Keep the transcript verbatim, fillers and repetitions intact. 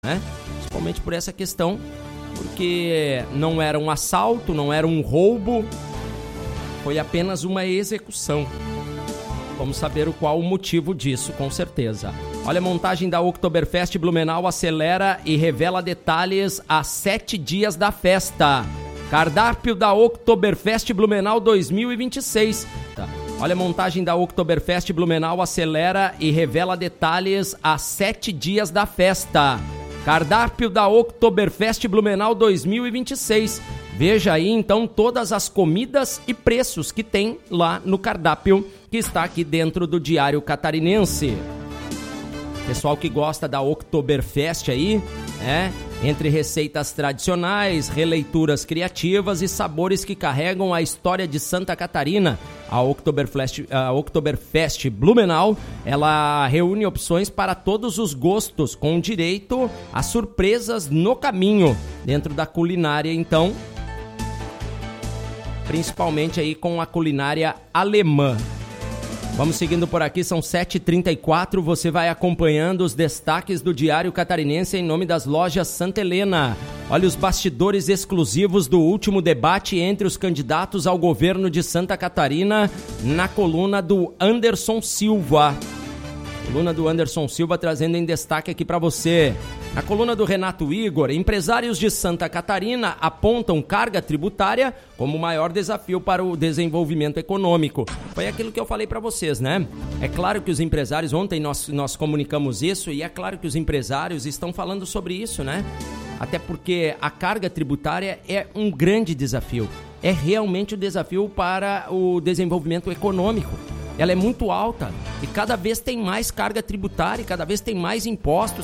né? Principalmente por essa questão, porque não era um assalto, não era um roubo, foi apenas uma execução. Vamos saber o qual o motivo disso, com certeza. Olha, a montagem da Oktoberfest Blumenau acelera e revela detalhes a sete dias da festa. Cardápio da Oktoberfest Blumenau dois mil e vinte e seis. Tá. Olha, a montagem da Oktoberfest Blumenau acelera e revela detalhes a sete dias da festa. Cardápio da Oktoberfest Blumenau dois mil e vinte e seis. Veja aí, então, todas as comidas e preços que tem lá no cardápio que está aqui dentro do Diário Catarinense. Pessoal que gosta da Oktoberfest aí, é, entre receitas tradicionais, releituras criativas e sabores que carregam a história de Santa Catarina, a Oktoberfest, a Oktoberfest Blumenau, ela reúne opções para todos os gostos, com direito a surpresas no caminho, dentro da culinária, então, principalmente aí com a culinária alemã. Vamos seguindo por aqui, são sete e trinta e quatro, você vai acompanhando os destaques do Diário Catarinense em nome das lojas Santa Helena. Olha os bastidores exclusivos do último debate entre os candidatos ao governo de Santa Catarina na coluna do Anderson Silva. Coluna do Anderson Silva trazendo em destaque aqui para você. Na coluna do Renato Igor, empresários de Santa Catarina apontam carga tributária como o maior desafio para o desenvolvimento econômico. Foi aquilo que eu falei para vocês, né? É claro que os empresários, ontem nós, nós comunicamos isso, e é claro que os empresários estão falando sobre isso, né? Até porque a carga tributária é um grande desafio. É realmente o desafio para o desenvolvimento econômico. Ela é muito alta e cada vez tem mais carga tributária, cada vez tem mais impostos,